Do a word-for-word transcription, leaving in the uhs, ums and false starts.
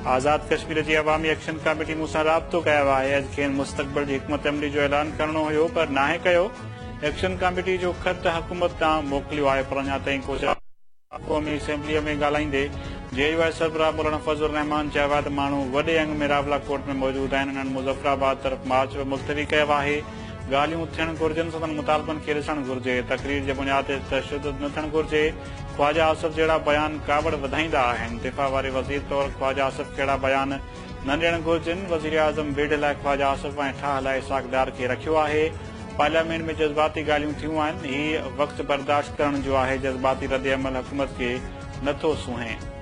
आज़ाद कश्मीर जी अवामी action committee मूंसां राब्तो कयो आहे। अॼु खेनि मुस्तक़बिल जी हिकमत अमली जो ऐलान करणो हुयो पर नाहे कयो। एक्शन कमेटी जो ख़त हुकूमत ॾांहुं मोकिलियो आहे पर अञा ताईं को क़ौमी असेंबलीअ में ॻाल्हाईंदे जेयूआई सरबराह मौलाना फज़लुर रहमान चयो आहे त माण्हू वॾे अंग में रावला कोट में मौजूद आहिनि। उन्हनि मुज़फ़राबाद तरफ़ मार्च मुलतवी कयो आहे। ॻाल्हियूं थियणु घुरिजनि सदन मुतालबनि खे ॾिसणु घुरिजे। तक़रीर जे बुनियाद ते तशदुद न थियणु घुरिजे। ख़्वाजा आसिफ जहिड़ा बयान कावड़ वधाईंदा आहिनि। दिफ़ा वारे वज़ीर तौरु ख़्वाजा आसिफ कहिड़ा बयान न ॾियणु घुरिजनि। वज़ीर आज़म बेड लाइ ख़्वाजा आसिफ ऐं ठाह लाइ सागदार खे रखियो आहे। पार्लियामेंट में जज़्बाती ॻाल्हियूं थियूं आहिनि। हीउ वक़्तु बर्दाश्त करण जो आहे। जज़्बाती रद्द अमल हुकूमत खे नथो सूंहे।